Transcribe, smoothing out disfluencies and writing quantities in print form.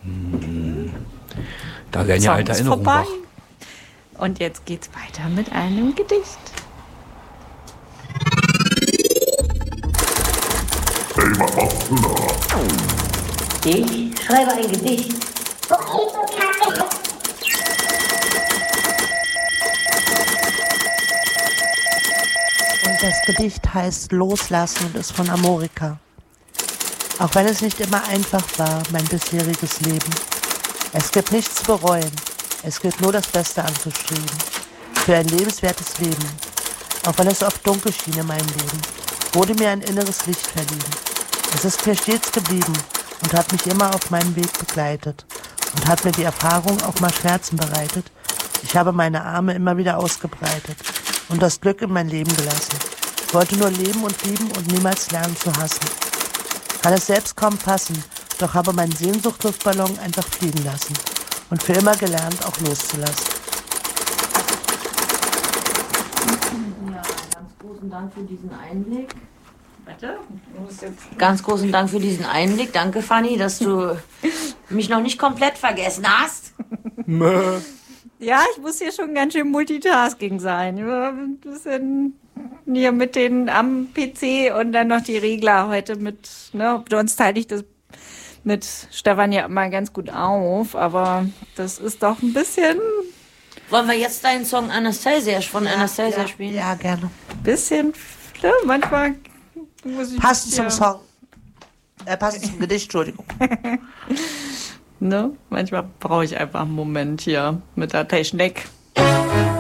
Da werden ja alte Erinnerungen vorbei. wach. Und jetzt geht's weiter mit einem Gedicht. Hey, was machst du da? Ich schreibe ein Gedicht. Und das Gedicht heißt Loslassen und ist von Amorika. Auch wenn es nicht immer einfach war, mein bisheriges Leben. Es gibt nichts zu bereuen. Es gilt nur das Beste anzustreben. Für ein lebenswertes Leben. Auch wenn es oft dunkel schien in meinem Leben, wurde mir ein inneres Licht verliehen. Es ist mir stets geblieben und hat mich immer auf meinem Weg begleitet und hat mir die Erfahrung auch mal Schmerzen bereitet. Ich habe meine Arme immer wieder ausgebreitet und das Glück in mein Leben gelassen. Ich wollte nur leben und lieben und niemals lernen zu hassen. Kann es selbst kaum fassen, doch habe meinen Sehnsuchtluftballon einfach fliegen lassen und für immer gelernt, auch loszulassen. Ja, ganz großen Dank für diesen Einblick. Warte, Ganz großen Dank für diesen Einblick. Danke, Fanny, dass du mich noch nicht komplett vergessen hast. ja, ich muss hier schon ganz schön Multitasking sein. Ein bisschen hier mit den am PC und dann noch die Regler heute mit, ne, sonst teile ich das mit Stefan ja immer ganz gut auf, aber das ist doch ein bisschen Wollen wir jetzt deinen Song Anastasia von Anastasia spielen? Ja, gerne. ne, manchmal muss ich Passend ja, zum Song. Passend zum Gedicht, Entschuldigung. ne, manchmal brauche ich einfach einen Moment hier mit der Technik.